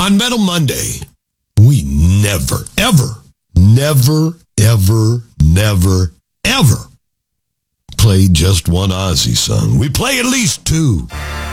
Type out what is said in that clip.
On Metal Monday, we never, ever play just one Ozzy song. We play at least two.